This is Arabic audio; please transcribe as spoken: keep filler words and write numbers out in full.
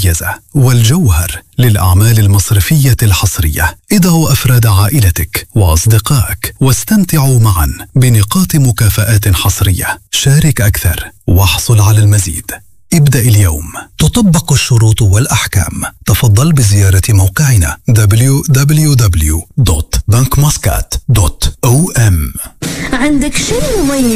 المميزة والجوهر للأعمال المصرفية الحصرية. ادعوا أفراد عائلتك وأصدقائك واستمتعوا معا بنقاط مكافآت حصرية. شارك أكثر واحصل على المزيد. ابدأ اليوم. تطبق الشروط والأحكام. تفضل بزيارة موقعنا دبليو دبليو دبليو دوت بنك مسقط دوت أو إم. عندك شيء مميز